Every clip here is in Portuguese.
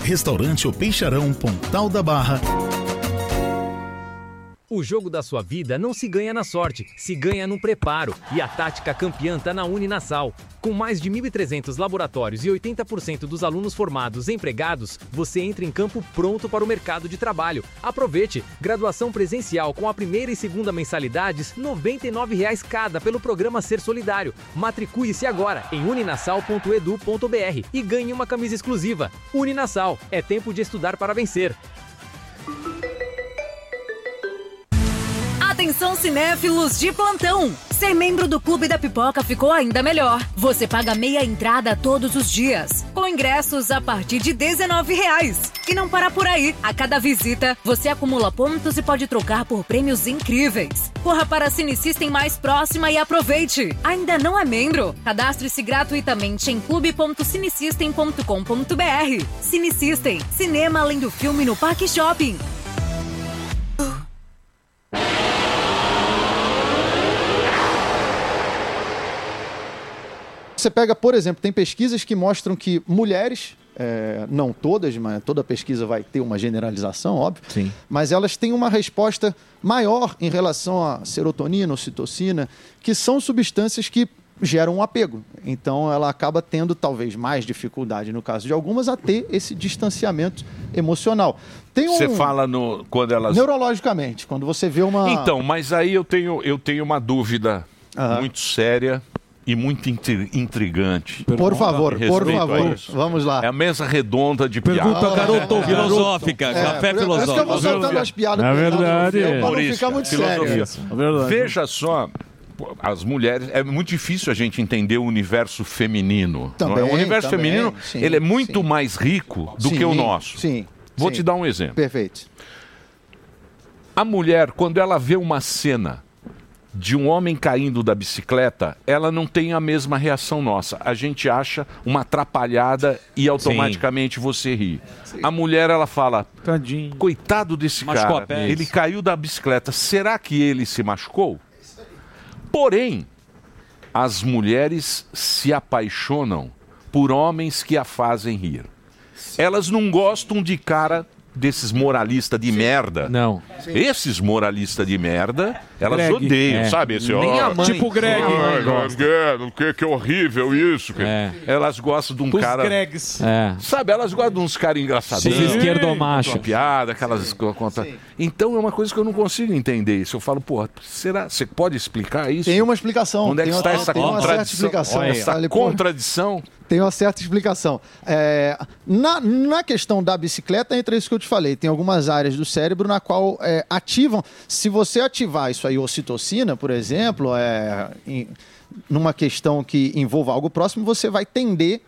Restaurante O Peixarão, Pontal da Barra. O jogo da sua vida não se ganha na sorte, se ganha no preparo. E a tática campeã tá na Uninasal. Com mais de 1.300 laboratórios e 80% dos alunos formados empregados, você entra em campo pronto para o mercado de trabalho. Aproveite! Graduação presencial com a primeira e segunda mensalidades, R$ 99,00 cada pelo programa Ser Solidário. Matricule-se agora em uninasal.edu.br e ganhe uma camisa exclusiva. Uninasal, é tempo de estudar para vencer. Atenção cinéfilos de plantão! Ser membro do Clube da Pipoca ficou ainda melhor. Você paga meia entrada todos os dias, com ingressos a partir de R$19,00. E não para por aí. A cada visita, você acumula pontos e pode trocar por prêmios incríveis. Corra para a Cinesystem mais próxima e aproveite! Ainda não é membro? Cadastre-se gratuitamente em clube.cinesystem.com.br. Cinesystem, cinema além do filme no Parque Shopping. Você pega, por exemplo, tem pesquisas que mostram que mulheres, não todas, mas toda pesquisa vai ter uma generalização, óbvio, Sim. mas elas têm uma resposta maior em relação a serotonina, ocitocina, que são substâncias que geram um apego. Então, ela acaba tendo talvez mais dificuldade, no caso de algumas, a ter esse distanciamento emocional. Você fala quando elas... Neurologicamente, quando você vê uma... Então, mas aí eu tenho uma dúvida muito séria e muito intrigante. Por favor, vamos lá. É a mesa redonda de piadas. Pergunta garoto filosófica, café filosófico. Por isso que eu vou soltando as piadas. É verdade. Para não ficar muito sério. Veja só, as mulheres... É muito difícil a gente entender o universo feminino. Também, o universo feminino sim, ele é muito mais rico do que o nosso. Sim. Vou te dar um exemplo. Perfeito. A mulher, quando ela vê uma cena de um homem caindo da bicicleta, ela não tem a mesma reação nossa. A gente acha uma atrapalhada e automaticamente você ri. Sim. A mulher, ela fala, tadinho, coitado desse cara, ele caiu da bicicleta, será que ele se machucou? Porém, as mulheres se apaixonam por homens que a fazem rir. Elas não gostam de cara desses moralistas de merda. Não. Esses moralistas de merda, elas odeiam, sabe? Esse, tipo Greg. Que horrível isso. Elas gostam de um cara... Gregs. Sabe, elas gostam de uns caras engraçados. Esquerdomacho. Uma piada, aquelas... Então é uma coisa que eu não consigo entender isso. Eu falo, porra, será? Você pode explicar isso? Tem uma explicação. Onde é que está essa contradição? Essa contradição? Tem uma certa explicação. Na questão da bicicleta, entra isso que eu te falei. Tem algumas áreas do cérebro na qual ativam. Se você ativar isso aí, ocitocina, por exemplo, numa questão que envolva algo próximo, você vai tender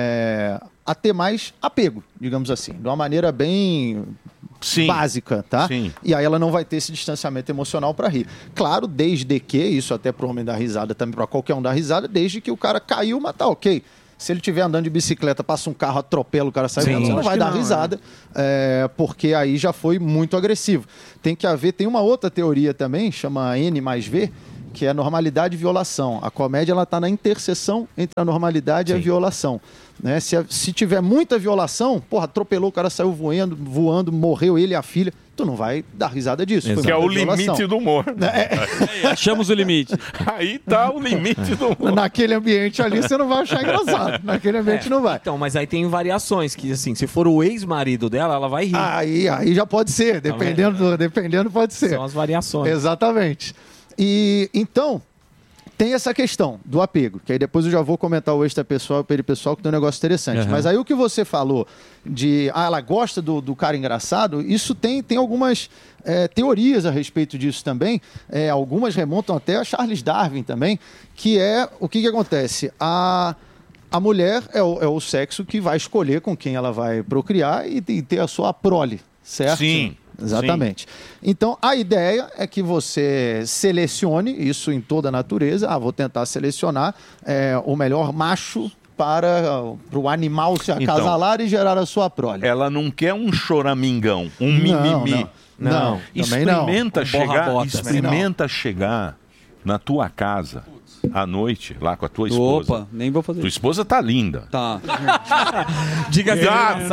a ter mais apego, digamos assim, de uma maneira bem básica, tá? Sim. E aí ela não vai ter esse distanciamento emocional para rir. Claro, desde que, isso até para o homem dar risada, também para qualquer um dar risada, desde que o cara caiu, mas tá ok. Se ele estiver andando de bicicleta, passa um carro, atropela, o cara sai voando, você não vai dar risada, porque aí já foi muito agressivo. Tem uma outra teoria também, chama N mais V, que é a normalidade e violação. A comédia está na interseção entre a normalidade e a violação. Né? Se tiver muita violação, atropelou, o cara saiu voando, morreu ele e a filha, tu não vai dar risada disso. Que é o limite do humor. Achamos o limite. Aí tá o limite do humor. Naquele ambiente ali você não vai achar engraçado. Naquele ambiente não vai. Então, mas aí tem variações, que assim, se for o ex-marido dela, ela vai rir. Aí já pode ser, dependendo pode ser. São as variações. Exatamente. E então, tem essa questão do apego, que aí depois eu já vou comentar o extrapessoal e o peripessoal, que tem um negócio interessante. Mas aí o que você falou de, ela gosta do cara engraçado, isso tem algumas teorias a respeito disso também, algumas remontam até a Charles Darwin também, que é, o que acontece? A mulher é o sexo que vai escolher com quem ela vai procriar e ter a sua prole, certo? Sim. Exatamente. Sim. Então, a ideia é que você selecione, isso em toda a natureza, vou tentar selecionar o melhor macho para o animal se acasalar e gerar a sua prole. Ela não quer um choramingão, um mimimi. Não, experimenta chegar na tua casa à noite lá com a tua esposa. Opa, nem vou fazer Tua esposa tá linda. Tá. Diga que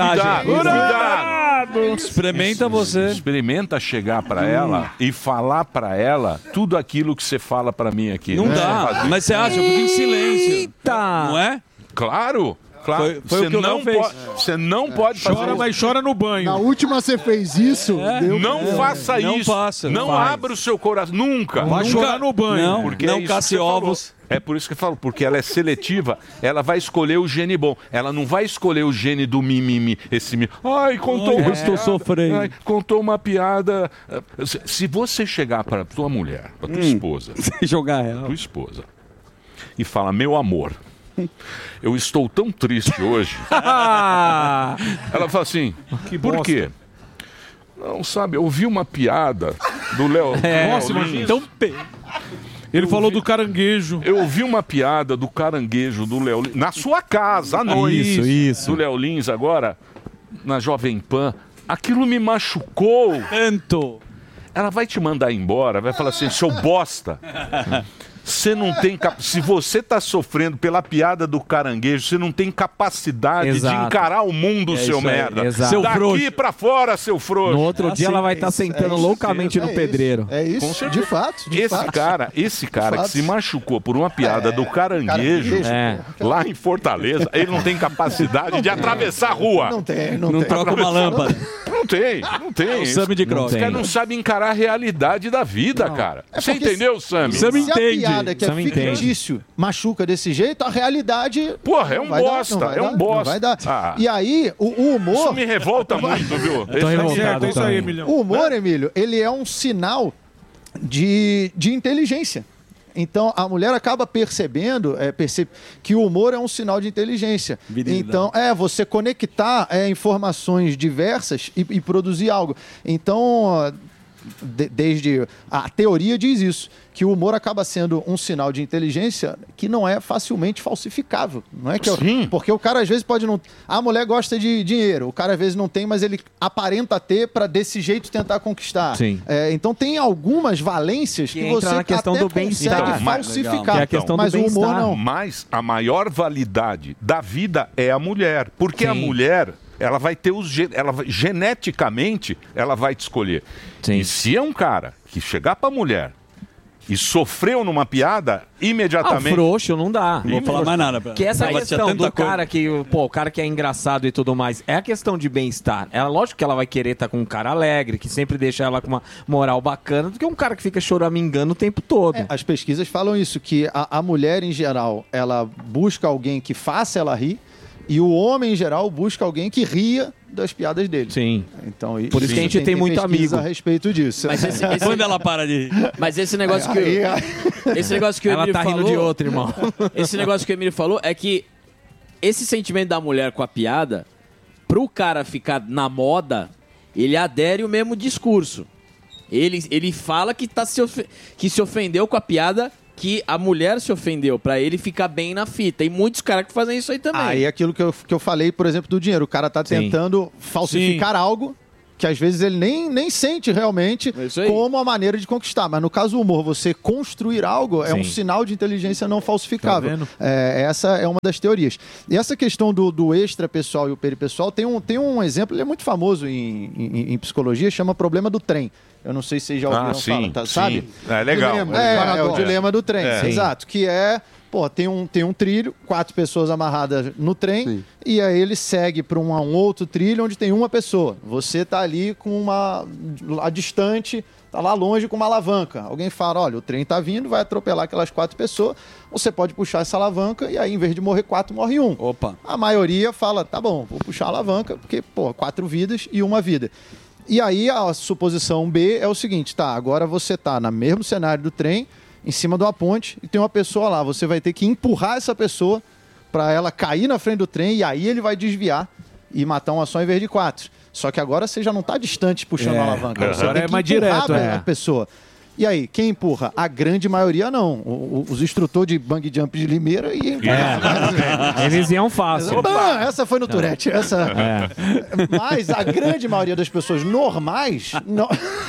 cuidado. Experimenta você. Experimenta chegar pra ela e falar pra ela tudo aquilo que você fala pra mim aqui. Não dá, mas você acha, eu fico em silêncio. Eita! Não é? Claro. Claro, Foi o que o Léo fez. Você não pode fazer Chora, isso. mas chora no banho. Na última você fez isso. Deu Não faça Não isso. faça, não faz. abra o seu coração. Nunca. Vai chorar no banho. Não, Porque não é isso casse que você falou. ovos. É por isso que eu falo, porque ela é seletiva, ela vai escolher o gene bom. Ela não vai escolher o gene do mimimi. Ai, contou uma estou sofrendo. Ai, contou uma piada. Se você chegar para tua mulher, para tua esposa, Jogar ela. tua esposa, e fala, meu amor, eu estou tão triste hoje. Ela fala assim, por quê? Não, sabe, eu ouvi uma piada do Léo. Nossa, imagina. Então, Ele falou do caranguejo. Eu ouvi uma piada do caranguejo do Léo Lins, na sua casa, à noite. Isso. Do Léo Lins agora, na Jovem Pan. Aquilo me machucou. tanto. Ela vai te mandar embora, vai falar assim, seu bosta. Você não tem se você tá sofrendo pela piada do caranguejo, você não tem capacidade Exato. de encarar o mundo, seu isso aí, merda. exato. Seu Daqui frouxo. pra fora, seu frouxo. No outro dia ela vai estar sentando loucamente no pedreiro. É isso, de fato. De Esse fato. cara que fato. se machucou por uma piada do caranguejo, lá em Fortaleza, ele não tem capacidade de atravessar a rua. Não tem, Não tem. troca uma lâmpada. Não tem. O Sammy de Cross. Os caras não sabem encarar a realidade da vida, cara. Você porque entendeu, Sammy? Sammy Se a entende. piada que é Sammy entende. fictício machuca desse jeito, a realidade... Porra, é não um vai dar, bosta, não vai é um dar, bosta. não vai dar. Ah. E aí, o Isso humor... me revolta muito, viu? Tô revoltado Certo, é isso aí, também. Emilhão. O humor, Emílio, ele é um sinal de inteligência. Então, a mulher acaba percebendo que o humor é um sinal de inteligência. Virilidade. Então, você conectar informações diversas e produzir algo. Então, desde a teoria diz isso, que o humor acaba sendo um sinal de inteligência que não é facilmente falsificável. Não é que Sim. porque o cara às vezes pode não... A mulher gosta de dinheiro, o cara às vezes não tem, mas ele aparenta ter para desse jeito tentar conquistar. Sim. Então tem algumas valências que entra você na questão até do bem-estar. consegue Mas- falsificar. Que é a questão do mas o humor bem-estar. não. Mas a maior validade da vida é a mulher. Porque a Sim. mulher, ela vai ter geneticamente, ela vai te escolher. Sim. E se é um cara que chegar pra mulher e sofreu numa piada, Ah, o imediatamente... frouxo não dá. Não vou falar mais nada pra ela. Que essa Ela tinha questão tanta do cara que, o cara que é engraçado e tudo mais, é a questão de bem-estar. É lógico que ela vai querer estar com um cara alegre, que sempre deixa ela com uma moral bacana, do que um cara que fica choramingando o tempo todo. As pesquisas falam isso, que a mulher em geral, ela busca alguém que faça ela rir, e o homem em geral busca alguém que ria das piadas dele. Sim. Então, Por isso que a gente tem muito pesquisa amigo. a respeito disso. Mas Quando ela para de... Mas esse negócio que esse negócio que o Ela Emílio tá rindo falou, de outro, irmão. esse negócio que o Emílio falou é que esse sentimento da mulher com a piada, pro cara ficar na moda, ele adere o mesmo discurso. Ele fala que que se ofendeu com a piada que a mulher se ofendeu, pra ele ficar bem na fita. E muitos caras que fazem isso aí também. Aí é aquilo que eu falei, por exemplo, do dinheiro. O cara tá Sim. tentando falsificar algo que às vezes ele nem sente realmente É isso aí. como a maneira de conquistar. Mas no caso do humor, você construir algo é Sim. um sinal de inteligência não falsificável. Tá vendo? Essa é uma das teorias. E essa questão do extrapessoal e o peripessoal tem um exemplo, ele é muito famoso em psicologia, chama problema do trem. Eu não sei se vocês já ouviram falar, tá, sabe? É legal. Dilema. É o dilema do trem, É. exato. Que é, tem um trilho, 4 pessoas amarradas no trem, e aí ele segue para um outro trilho onde tem uma pessoa. Você tá ali lá distante, tá lá longe com uma alavanca. Alguém fala, olha, o trem tá vindo, vai atropelar aquelas 4 pessoas, você pode puxar essa alavanca e aí em vez de morrer 4, morre 1. Opa. A maioria fala, tá bom, vou puxar a alavanca, porque, 4 vidas e 1 vida. E aí a suposição B é o seguinte, agora você tá no mesmo cenário do trem, em cima de uma ponte, e tem uma pessoa lá, você vai ter que empurrar essa pessoa para ela cair na frente do trem, e aí ele vai desviar e matar uma só em vez de 4. Só que agora você já não tá distante puxando a alavanca, você Agora tem é que mais empurrar direto, a pessoa. E aí, quem empurra? A grande maioria não. Os instrutores de bang jump de Limeira iam Eles iam fácil. Opa, essa foi no Tourette. Mas a grande maioria das pessoas normais... Não...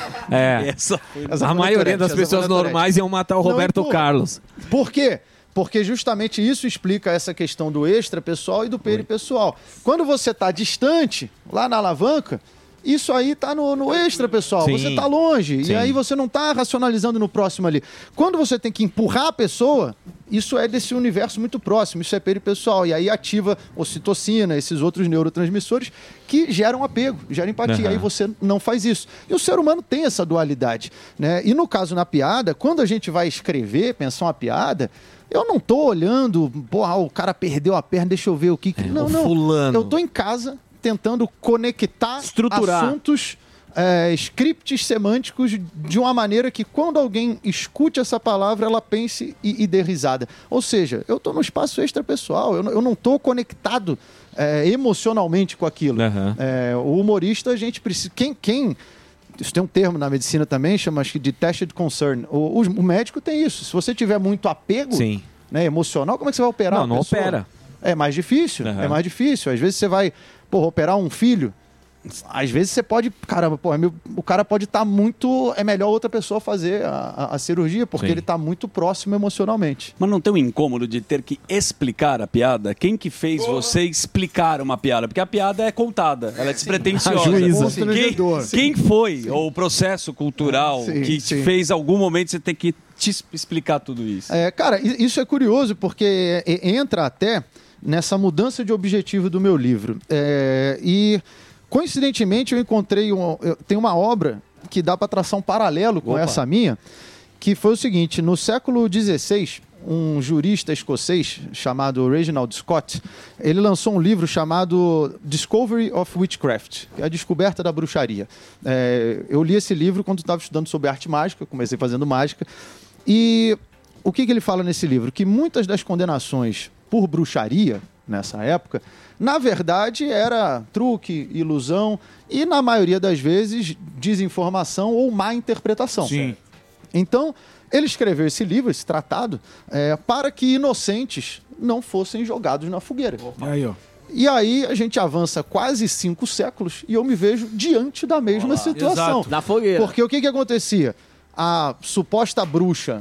A maioria das pessoas normais iam matar o Roberto Carlos. Por quê? Porque justamente isso explica essa questão do extra-pessoal e do peripessoal. Quando você está distante, lá na alavanca... Isso aí tá no extra, pessoal. Sim. Você tá longe. Sim. E aí você não tá racionalizando no próximo ali. Quando você tem que empurrar a pessoa, isso é desse universo muito próximo. Isso é peripessoal. E aí ativa ocitocina, esses outros neurotransmissores que geram apego, geram empatia. Aí você não faz isso. E o ser humano tem essa dualidade, né? E no caso, na piada, quando a gente vai escrever, pensar uma piada... Eu não tô olhando, o cara perdeu a perna, deixa eu ver o que... Não. Fulano. Eu tô em casa... tentando conectar assuntos, scripts semânticos de uma maneira que quando alguém escute essa palavra, ela pense e dê risada. Ou seja, eu estou no espaço extrapessoal, eu não estou conectado emocionalmente com aquilo. O humorista, a gente precisa... Isso tem um termo na medicina também, chama de tested concern. O médico tem isso. Se você tiver muito apego emocional, como é que você vai operar? Não opera. É mais difícil, é mais difícil. Às vezes você vai operar um filho, às vezes você pode... Caramba, o cara pode estar muito... É melhor outra pessoa fazer a cirurgia, porque ele está muito próximo emocionalmente. Mas não tem um incômodo de ter que explicar a piada? Quem que fez você explicar uma piada? Porque a piada é contada, ela é despretensiosa. Quem foi o processo cultural que te fez, em algum momento, você ter que te explicar tudo isso? Cara, isso é curioso, porque entra até nessa mudança de objetivo do meu livro. E, coincidentemente, eu encontrei... tem uma obra que dá para traçar um paralelo com essa minha, que foi o seguinte: no século XVI, um jurista escocês chamado Reginald Scott, ele lançou um livro chamado Discovery of Witchcraft, que é a descoberta da bruxaria. Eu li esse livro quando estava estudando sobre arte mágica, comecei fazendo mágica, e o que ele fala nesse livro? Que muitas das condenações por bruxaria, nessa época, na verdade era truque, ilusão e, na maioria das vezes, desinformação ou má interpretação. Sim. Então, ele escreveu esse livro, esse tratado, para que inocentes não fossem jogados na fogueira. E aí a gente avança quase 5 séculos e eu me vejo diante da mesma situação. Na fogueira. Porque o que acontecia? A suposta bruxa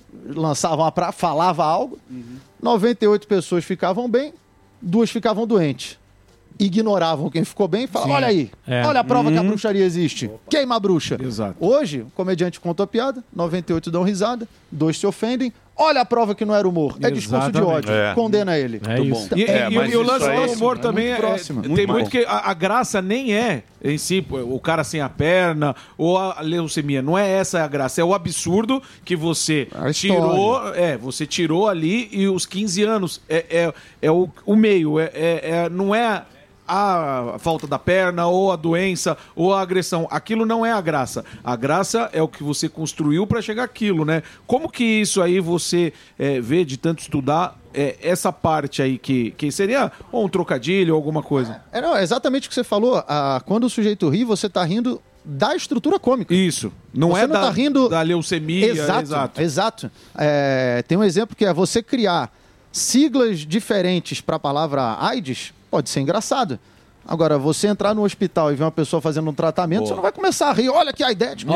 falava algo, 98 pessoas ficavam bem, 2 ficavam doentes. Ignoravam quem ficou bem e falavam: olha aí, olha a prova que a bruxaria existe. Queima a bruxa. Exato. Hoje, o comediante conta a piada, 98 dão risada, 2 se ofendem. Olha a prova que não era humor. É discurso de ódio. Condena ele. Isso. E o lance do humor também tem muito que a graça nem é em si o cara sem a perna ou a leucemia. Não é essa a graça. É o absurdo que você tirou. Você tirou ali e os 15 anos é o meio. Não é a falta da perna, ou a doença, ou a agressão. Aquilo não é a graça. A graça é o que você construiu para chegar àquilo, né? Como que isso aí você vê de tanto estudar essa parte aí que seria um trocadilho ou alguma coisa? É exatamente o que você falou. Quando o sujeito ri, você está rindo da estrutura cômica. Isso. Não você tá rindo da leucemia. Exato. Tem um exemplo que é você criar siglas diferentes para a palavra AIDS. Pode ser engraçado. Agora, você entrar no hospital e ver uma pessoa fazendo um tratamento, você não vai começar a rir. Olha que aidético.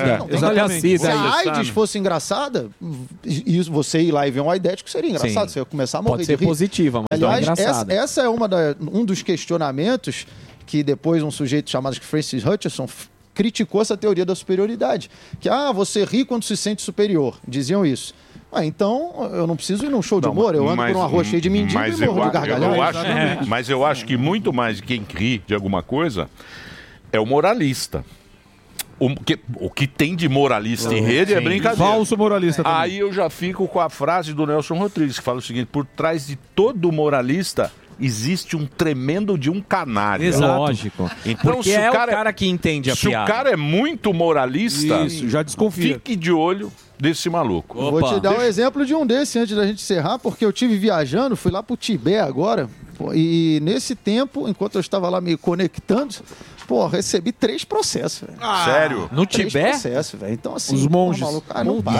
Se a AIDS fosse engraçada, e você ir lá e ver um aidético seria engraçado. Você ia começar a morrer de rir. Pode ser positiva, mas não é engraçada. Essa é um dos questionamentos que depois um sujeito chamado Francis Hutcheson criticou essa teoria da superioridade. Que, você ri quando se sente superior. Diziam isso. Então, eu não preciso ir num show de humor, eu ando por uma rua cheia de mendigo e morro de gargalhada. Mas eu acho que muito mais de quem ri de alguma coisa é o moralista. O que tem de moralista em rede é brincadeira. Falso moralista também. Aí eu já fico com a frase do Nelson Rodrigues, que fala o seguinte: por trás de todo moralista existe um tremendo de um canalha. Exato. Lógico. Então, porque o cara que entende a piada. Se o cara é muito moralista, já desconfia. Fique de olho desse maluco. Vou te dar um exemplo de um desse antes da gente encerrar, porque eu tive viajando, fui lá pro Tibete agora, e nesse tempo, enquanto eu estava lá me conectando, recebi 3 processos. Véio. Sério? No 3 Tibete? processos, velho. Então, assim, os monges. Maluco, não para.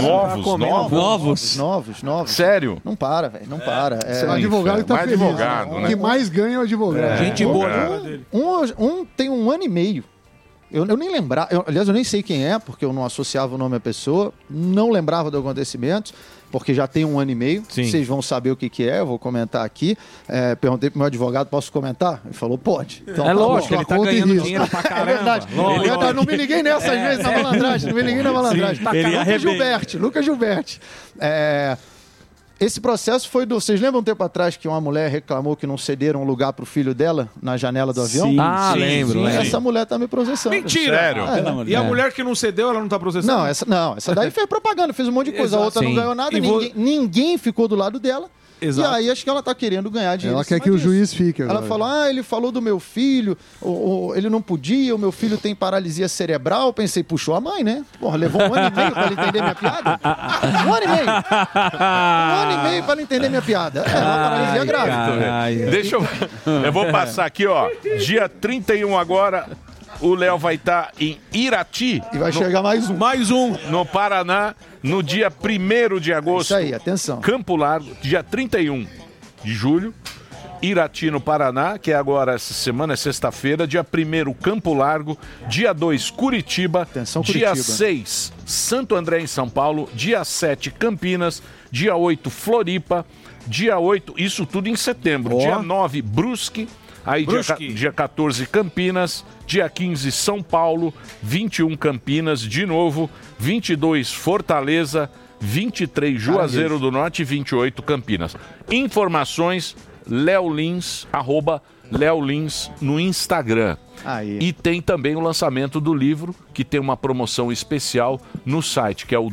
Novos. Sério? Não para, velho. Não para. O advogado que tá feliz. Advogado, O que mais ganha é o advogado. Gente boa. Um tem 1 ano e meio. Eu nem lembrava, aliás, eu nem sei quem é, porque eu não associava o nome à pessoa, não lembrava do acontecimento, porque já tem 1 ano e meio. Sim. Vocês vão saber o que é, eu vou comentar aqui. Perguntei pro meu advogado, posso comentar? Ele falou, pode. Então, lógico, ele tá ganhando dinheiro pra caramba. É verdade. Eu não me liguei nessa, às vezes, na malandragem. Não me liguei na malandragem. Lucas Gilberti. Esse processo foi vocês lembram um tempo atrás que uma mulher reclamou que não cederam um lugar pro filho dela na janela do avião? Sim, lembro. Essa mulher tá me processando. Mentira! Sério? E a mulher que não cedeu, ela não tá processando? Essa daí fez propaganda, fez um monte de coisa. A outra não ganhou nada, ninguém ficou do lado dela. Exato. E aí acho que ela tá querendo ganhar dinheiro. Ela quer que o juiz fique agora. Ela falou, ele falou do meu filho, ele não podia, o meu filho tem paralisia cerebral. Eu pensei, puxou a mãe, né? Levou 1 ano e meio pra ela entender minha piada. 1 ano e meio. 1 ano e meio pra ela entender minha piada. É uma paralisia grave. Deixa eu vou passar aqui, ó. Dia 31 agora. O Léo vai estar em Irati. E vai chegar mais um. No Paraná, no dia 1º de agosto. Isso aí, atenção. Campo Largo, dia 31 de julho. Irati, no Paraná, que é agora essa semana, é sexta-feira. Dia 1º, Campo Largo. Dia 2, Curitiba. Atenção, Dia Curitiba. 6, Santo André, em São Paulo. Dia 7, Campinas. Dia 8, Floripa. Dia 8, isso tudo em setembro. Dia 9, Brusque. Aí dia 14, Campinas, dia 15, São Paulo, 21, Campinas, de novo, 22, Fortaleza, 23, Juazeiro do Norte e 28, Campinas. Informações, @LeoLins no Instagram. Aí. E tem também o lançamento do livro, que tem uma promoção especial no site, que é o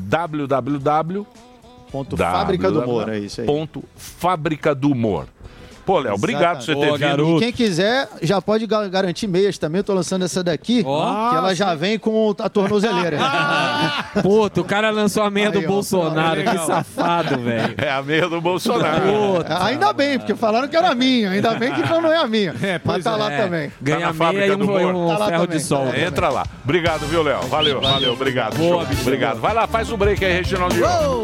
Fábrica do Humor, é isso aí. Fábrica do Humor. Pô, Léo, obrigado por você ter vindo. E quem quiser, já pode garantir meias também. Eu tô lançando essa daqui, que ela já vem com a tornozeleira. Puta, o cara lançou a meia do Bolsonaro. Que safado, velho. É a meia do Bolsonaro. Ainda bem, porque falaram que era minha. Ainda bem que não é a minha. Mas tá lá também. Ganha meia e um ferro de sol. Entra lá. Obrigado, viu, Léo? Valeu, obrigado. Boa, obrigado. Vai lá, faz o break aí, Reginaldinho.